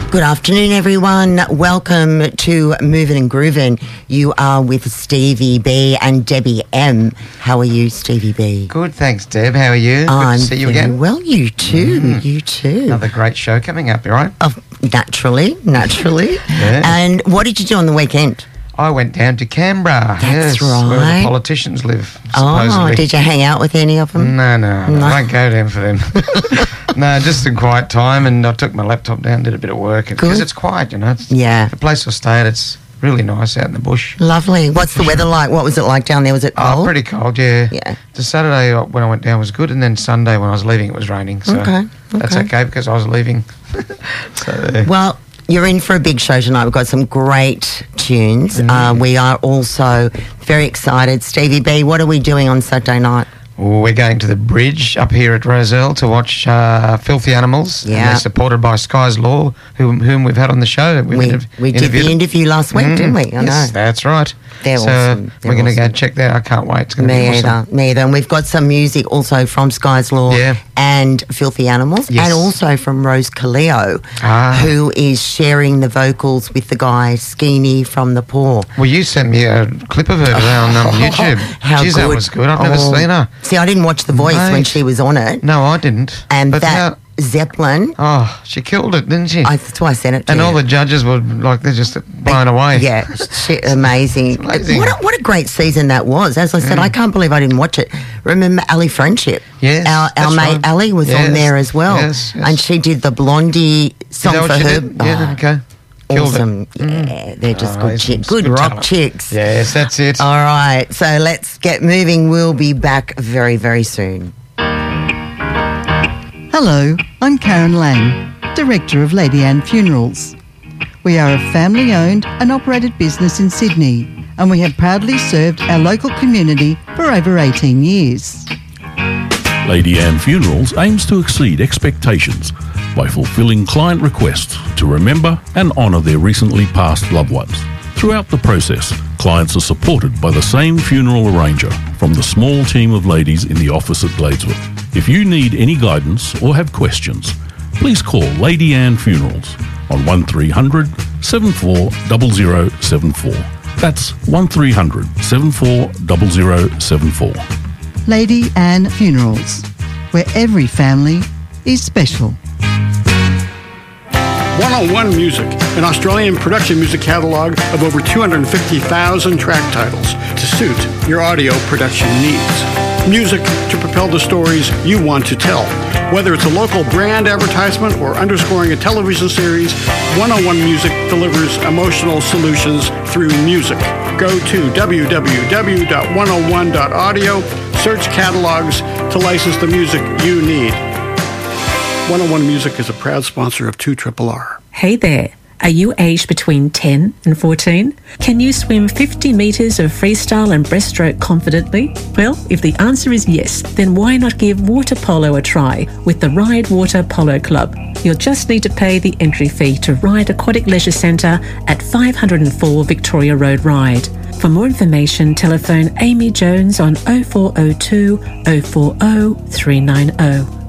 Good afternoon, everyone. Welcome to Movin' and Groovin'. You are with Stevie B and Debbie M. How are you, Stevie B? Good, thanks, Deb. How are you? I'm Good to see you again. well. You too. You too. Another great show coming up, you right? Oh, naturally. Yeah. And what did you do on the weekend? I went down to Canberra. That's right. Where the politicians live, Oh, supposedly. did you hang out with any of them? No. I won't go down for them. No, just a quiet time, and I took my laptop down, did a bit of work. Because it's quiet, you know. Yeah. The place I stay at, it's really nice out in the bush. Lovely. What's the weather like? What was it like down there? Was it cold? Oh, pretty cold, yeah. Yeah. The Saturday when I went down was good, and then Sunday when I was leaving it was raining. So that's okay because I was leaving. Well, you're in for a big show tonight. We've got some great tunes. We are also very excited. Stevie B, what are we doing on Saturday night? We're going to the bridge up here at Rozelle to watch Filthy Animals. Yeah. And they're supported by Sky's Law, whom we've had on the show. We did the interview last week, didn't we? I know. Yes, that's right. They're awesome. We're going to go check that. I can't wait. It's going to be awesome. Me either. And we've got some music also from Sky's Law and Filthy Animals, and also from Rose Kaleo, who is sharing the vocals with the guy Skeeny from The Poor. Well, you sent me a clip of her on YouTube. How Jeez, good. that was good. I've never seen her. See, I didn't watch The Voice when she was on it. No, I didn't. And Zeppelin. Oh, she killed it, didn't she? That's why I sent it to and you. all the judges were like, they're just blown away. Yeah, amazing. What a great season that was. As I said, I can't believe I didn't watch it. Remember Ali Friendship? Yes. Our mate Ali was on there as well. Yes. And she did the Blondie song for her. Yeah, okay. Killed Awesome. Yeah, they're just good chicks. Good rock talent. chicks. Yes, that's it. All right, so let's get moving. We'll be back very, very soon. Hello, I'm Karen Lang, Director of Lady Anne Funerals. We are a family-owned and operated business in Sydney, and we have proudly served our local community for over 18 years. Lady Anne Funerals aims to exceed expectations by fulfilling client requests to remember and honour their recently passed loved ones. Throughout the process, clients are supported by the same funeral arranger from the small team of ladies in the office at Gladesworth. If you need any guidance or have questions, please call Lady Anne Funerals on 1300 740074. That's 1300 740074. Lady Anne Funerals, where every family is special. 101 Music, an Australian production music catalogue of over 250,000 track titles to suit your audio production needs. Music to propel the stories you want to tell. Whether it's a local brand advertisement or underscoring a television series, 101 Music delivers emotional solutions through music. Go to www.101.audio, search catalogs to license the music you need. 101 Music is a proud sponsor of 2RRR. Hey there. Are you aged between 10 and 14? Can you swim 50 metres of freestyle and breaststroke confidently? Well, if the answer is yes, then why not give water polo a try with the Ride Water Polo Club? You'll just need to pay the entry fee to Ride Aquatic Leisure Centre at 504 Victoria Road Ride. For more information, telephone Amy Jones on 0402 040 390.